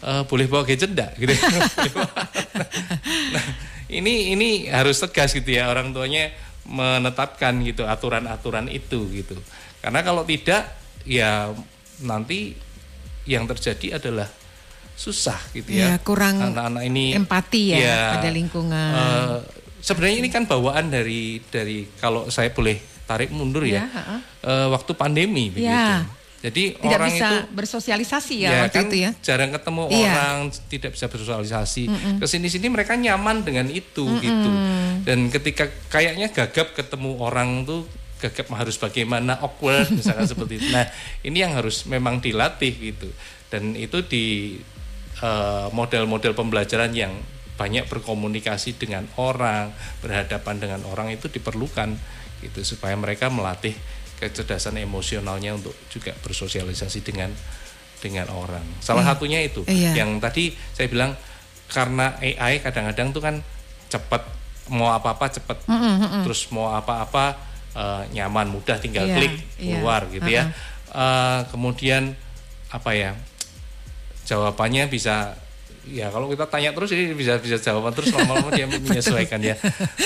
boleh bawa gadget enggak gitu. Nah, ini harus tegas gitu ya, orang tuanya menetapkan gitu aturan-aturan itu gitu. Karena kalau tidak ya nanti yang terjadi adalah susah gitu ya. Kurang anak-anak ini empati ya pada lingkungan. Sebenarnya ini kan bawaan dari kalau saya boleh tarik mundur ya. Waktu pandemi begitu. Jadi tidak orang bisa itu bersosialisasi ya waktu kan itu ya. Jarang ketemu orang, tidak bisa bersosialisasi. Kesini-sini mereka nyaman dengan itu gitu. Dan ketika kayaknya gagap ketemu orang tuh gagap harus bagaimana, awkward misalnya seperti itu. Nah ini yang harus memang dilatih gitu. Dan itu di model-model pembelajaran yang banyak berkomunikasi dengan orang, berhadapan dengan orang itu diperlukan gitu supaya mereka melatih kecerdasan emosionalnya untuk juga bersosialisasi dengan orang. Salah satunya itu yang tadi saya bilang, karena AI kadang-kadang tuh kan cepat, mau apa-apa cepat, terus mau apa-apa nyaman, mudah, tinggal klik keluar gitu ya. Kemudian apa ya, jawabannya bisa ya, kalau kita tanya terus ini bisa jawaban terus, lama-lama dia menyesuaikan ya.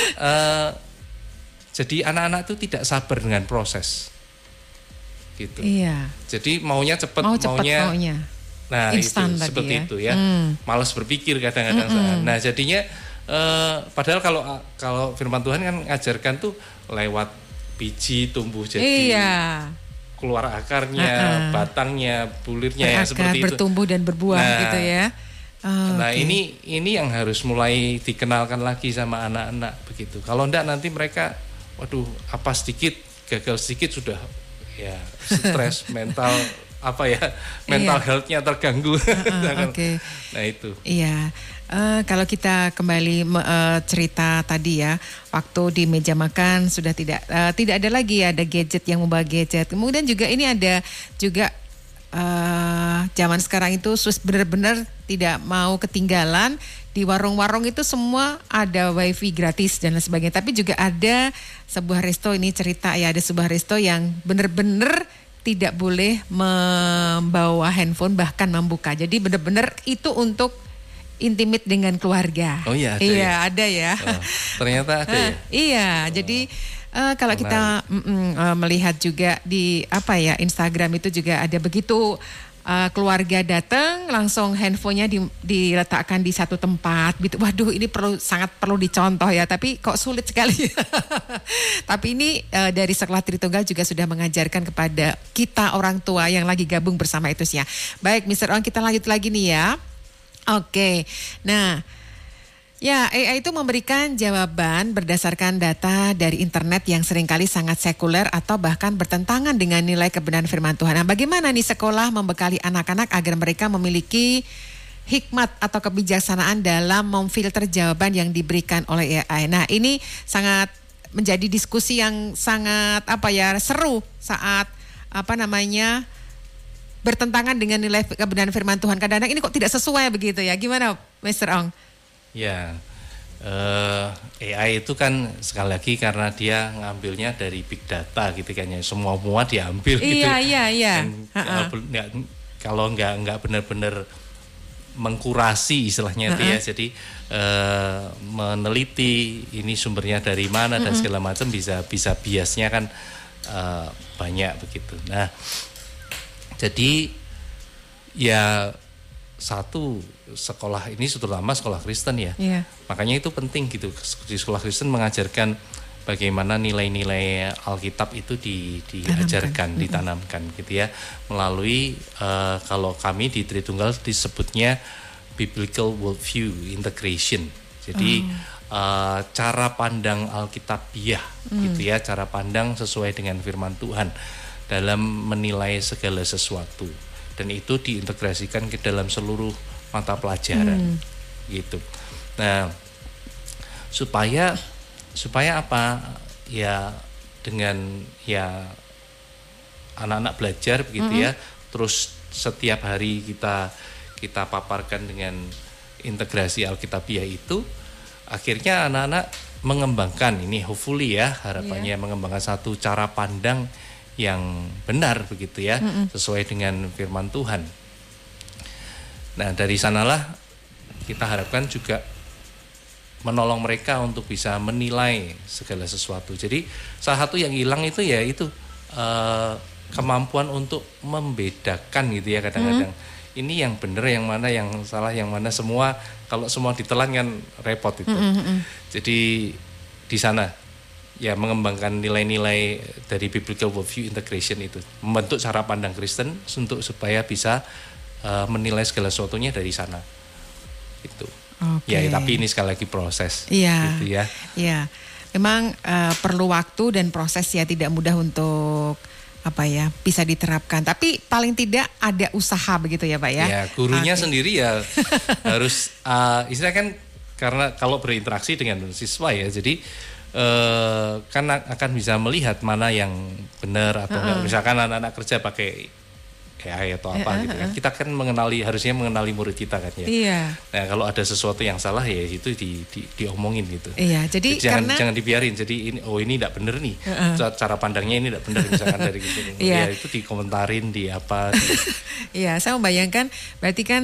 Jadi anak-anak itu tidak sabar dengan proses, gitu. Jadi maunya cepat, maunya. Nah instan itu seperti ya. itu ya. Malas berpikir kadang-kadang. Nah jadinya padahal kalau firman Tuhan kan ngajarkan tuh lewat biji tumbuh jadi keluar akarnya, batangnya, bulirnya ya, seperti itu. Bertumbuh dan berbuah gitu ya. Nah ini yang harus mulai dikenalkan lagi sama anak-anak begitu. Kalau enggak nanti mereka apa sedikit gagal sedikit sudah ya stres, mental mental health-nya terganggu. Nah itu. Iya. Kalau kita kembali cerita tadi ya, waktu di meja makan sudah tidak ada lagi ada gadget, yang membawa gadget. Kemudian juga ini ada juga zaman sekarang itu benar-benar tidak mau ketinggalan. Di warung-warung itu semua ada wifi gratis dan lain sebagainya. Tapi juga ada sebuah resto, ini cerita ya, ada sebuah resto yang benar-benar tidak boleh membawa handphone bahkan membuka. Jadi benar-benar itu untuk intimate dengan keluarga. Oh iya, ada ya. Ternyata ada ya. Iya, jadi kalau kita melihat juga di Instagram itu juga ada begitu. Keluarga datang langsung handphonenya diletakkan di satu tempat gitu. Waduh, ini sangat perlu dicontoh ya, tapi kok sulit sekali. Tapi ini dari Sekolah Tritunggal juga sudah mengajarkan kepada kita orang tua yang lagi gabung bersama Etusnya. Baik, Mr. Ong, kita lanjut lagi nih ya. Oke. Nah, ya, AI itu memberikan jawaban berdasarkan data dari internet yang seringkali sangat sekuler atau bahkan bertentangan dengan nilai kebenaran firman Tuhan. Nah, bagaimana nih sekolah membekali anak-anak agar mereka memiliki hikmat atau kebijaksanaan dalam memfilter jawaban yang diberikan oleh AI? Nah, ini sangat menjadi diskusi yang sangat seru saat bertentangan dengan nilai kebenaran firman Tuhan. Kadang-kadang ini kok tidak sesuai begitu ya. Gimana, Mr. Ong? Ya, AI itu kan sekali lagi karena dia ngambilnya dari big data gitu kan ya, semua diambil gitu. Iya. Kalau nggak benar-benar mengkurasi istilahnya itu ya, jadi meneliti ini sumbernya dari mana dan segala macam, bisa biasnya kan banyak begitu. Nah, jadi ya satu, sekolah ini terutama sekolah Kristen ya. Makanya itu penting gitu, di sekolah Kristen mengajarkan bagaimana nilai-nilai Alkitab itu diajarkan, ditanamkan gitu ya, melalui kalau kami di Tritunggal disebutnya biblical worldview integration. Jadi cara pandang Alkitabiah gitu ya, cara pandang sesuai dengan firman Tuhan dalam menilai segala sesuatu. Dan itu diintegrasikan ke dalam seluruh mata pelajaran gitu. Nah, supaya apa ya, dengan ya anak-anak belajar begitu ya, terus setiap hari kita paparkan dengan integrasi Alkitabiah itu, akhirnya anak-anak mengembangkan ini, hopefully ya, harapannya mengembangkan satu cara pandang yang benar begitu ya, sesuai dengan firman Tuhan. Nah, dari sanalah kita harapkan juga menolong mereka untuk bisa menilai segala sesuatu. Jadi salah satu yang hilang itu ya itu kemampuan untuk membedakan gitu ya kadang-kadang. Ini yang benar, yang mana yang salah, yang mana semua. Kalau semua ditelan kan repot itu. Jadi di sana ya mengembangkan nilai-nilai dari biblical worldview integration itu, membentuk cara pandang Kristen untuk supaya bisa menilai segala sesuatunya dari sana. Itu. Ya, tapi ini sekali lagi proses. Iya. Gitu ya. Iya. Memang perlu waktu dan proses ya, tidak mudah untuk bisa diterapkan. Tapi paling tidak ada usaha begitu ya Pak ya. Ya, gurunya sendiri ya harus istilahnya kan, karena kalau berinteraksi dengan siswa ya, jadi kan akan bisa melihat mana yang benar atau enggak. Misalkan anak-anak kerja pakai AI atau apa gitu kan. Kita kan harusnya mengenali murid kita kan ya. Iya. Nah, kalau ada sesuatu yang salah ya itu diomongin gitu. Iya, jadi jangan dibiarin. Jadi ini tidak benar nih. Cara pandangnya ini tidak benar misalkan dari gitu. Iya. Ya itu dikomentarin di apa. Iya, saya membayangkan berarti kan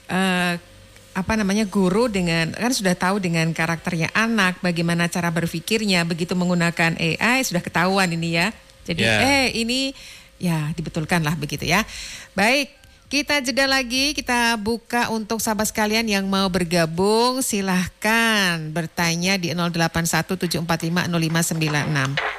guru dengan kan sudah tahu dengan karakternya anak, bagaimana cara berpikirnya, begitu menggunakan AI sudah ketahuan ini ya. Jadi ini ya dibetulkan lah begitu ya. Baik, kita jeda lagi, kita buka untuk sahabat sekalian yang mau bergabung, silahkan bertanya di 0817450596.